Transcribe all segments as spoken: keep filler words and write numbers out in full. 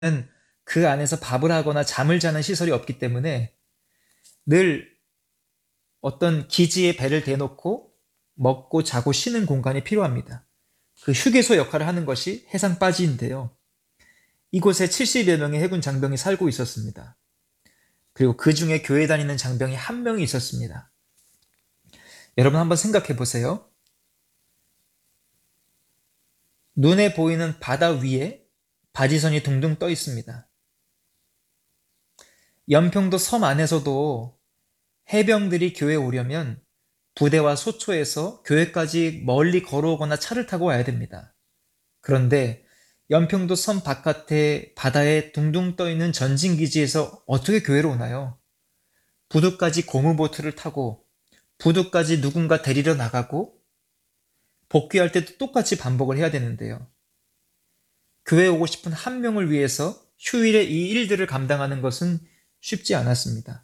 그 안에서 밥을 하거나 잠을 자는 시설이 없기 때문에 늘 어떤 기지에 배를 대놓고 먹고 자고 쉬는 공간이 필요합니다. 그 휴게소 역할을 하는 것이 해상 바지인데요. 이곳에 칠십여 명의 해군 장병이 살고 있었습니다. 그리고 그 중에 교회 다니는 장병이 한 명이 있었습니다. 여러분 한번 생각해 보세요. 눈에 보이는 바다 위에 바지선이 둥둥 떠 있습니다. 연평도 섬 안에서도 해병들이 교회에 오려면 부대와 소초에서 교회까지 멀리 걸어오거나 차를 타고 와야 됩니다. 그런데 연평도 섬 바깥에 바다에 둥둥 떠 있는 전진기지에서 어떻게 교회로 오나요? 부두까지 고무보트를 타고 부두까지 누군가 데리러 나가고 복귀할 때도 똑같이 반복을 해야 되는데요. 교회에 오고 싶은 한 명을 위해서 휴일에 이 일들을 감당하는 것은 쉽지 않았습니다.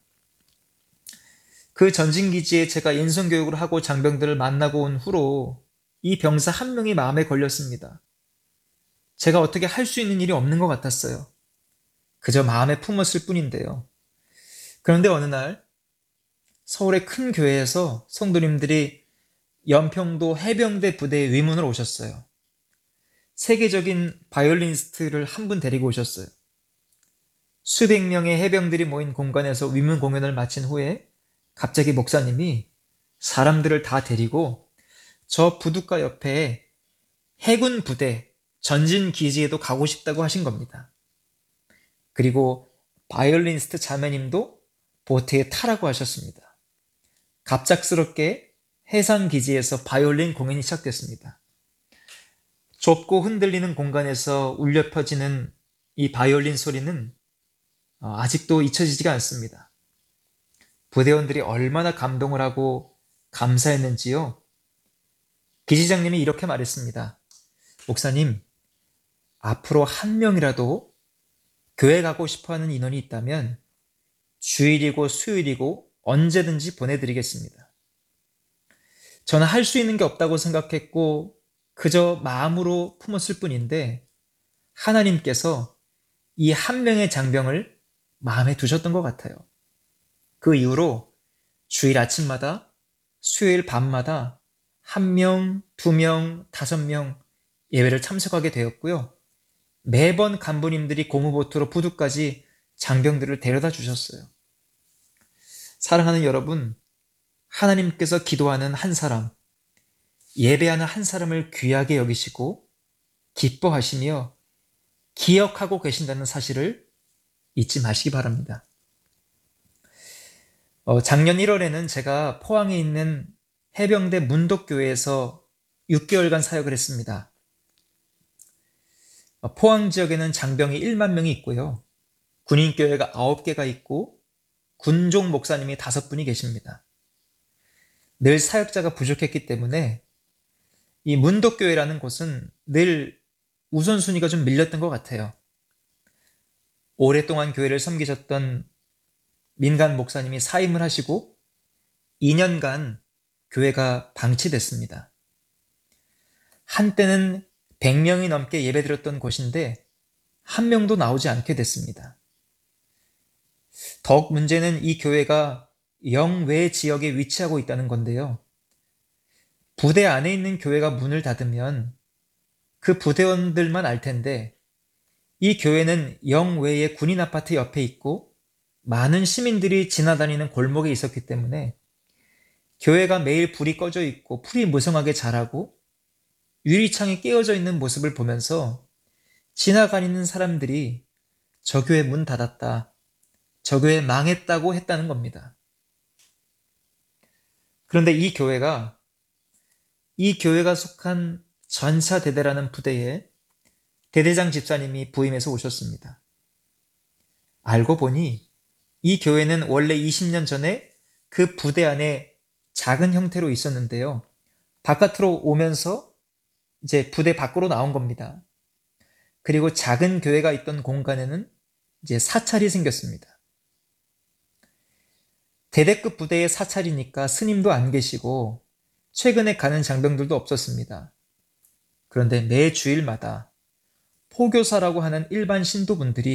그 전진기지에 제가 인성교육을 하고 장병들을 만나고 온 후로 이 병사 한 명이 마음에 걸렸습니다. 제가 어떻게 할 수 있는 일이 없는 것 같았어요. 그저 마음에 품었을 뿐인데요. 그런데 어느 날 서울의 큰 교회에서 성도님들이 연평도 해병대 부대에 위문을 오셨어요. 세계적인 바이올리니스트를 한 분 데리고 오셨어요. 수백 명의 해병들이 모인 공간에서 위문 공연을 마친 후에 갑자기 목사님이 사람들을 다 데리고 저 부둣가 옆에 해군 부대 전진 기지에도 가고 싶다고 하신 겁니다. 그리고 바이올리니스트 자매님도 보트에 타라고 하셨습니다. 갑작스럽게 해상 기지에서 바이올린 공연이 시작됐습니다. 좁고 흔들리는 공간에서 울려 퍼지는 이 바이올린 소리는 아직도 잊혀지지가 않습니다. 부대원들이 얼마나 감동을 하고 감사했는지요. 기지장님이 이렇게 말했습니다. 목사님, 앞으로 한 명이라도 교회 가고 싶어하는 인원이 있다면 주일이고 수요일이고 언제든지 보내드리겠습니다. 저는 할 수 있는 게 없다고 생각했고 그저 마음으로 품었을 뿐인데 하나님께서 이 한 명의 장병을 마음에 두셨던 것 같아요. 그 이후로 주일 아침마다 수요일 밤마다 한 명, 두 명, 다섯 명 예배를 참석하게 되었고요. 매번 간부님들이 고무보트로 부두까지 장병들을 데려다 주셨어요. 사랑하는 여러분, 하나님께서 기도하는 한 사람, 예배하는 한 사람을 귀하게 여기시고 기뻐하시며 기억하고 계신다는 사실을 잊지 마시기 바랍니다. 어, 작년 일월에는 제가 포항에 있는 해병대 문덕교회에서 육 개월간 사역을 했습니다. 어, 포항 지역에는 장병이 일만 명이 있고요. 군인교회가 아홉 개가 있고 군종 목사님이 다섯 분이 계십니다. 늘 사역자가 부족했기 때문에 이 문덕교회라는 곳은 늘 우선순위가 좀 밀렸던 것 같아요. 오랫동안 교회를 섬기셨던 민간 목사님이 사임을 하시고 이 년간 교회가 방치됐습니다. 한때는 백 명이 넘게 예배드렸던 곳인데 한 명도 나오지 않게 됐습니다. 더욱 문제는 이 교회가 영외 지역에 위치하고 있다는 건데요. 부대 안에 있는 교회가 문을 닫으면 그 부대원들만 알 텐데 이 교회는 영외의 군인 아파트 옆에 있고 많은 시민들이 지나다니는 골목에 있었기 때문에 교회가 매일 불이 꺼져 있고 풀이 무성하게 자라고 유리창이 깨어져 있는 모습을 보면서 지나가는 사람들이 저 교회 문 닫았다, 저 교회 망했다고 했다는 겁니다. 그런데 이 교회가 이 교회가 속한 전사대대라는 부대에 대대장 집사님이 부임해서 오셨습니다. 알고 보니 이 교회는 원래 이십 년 전에 그 부대 안에 작은 형태로 있었는데요. 바깥으로 오면서 이제 부대 밖으로 나온 겁니다. 그리고 작은 교회가 있던 공간에는 이제 사찰이 생겼습니다. 대대급 부대의 사찰이니까 스님도 안 계시고 최근에 가는 장병들도 없었습니다. 그런데 매 주일마다 호교사라고 하는 일반 신도분들이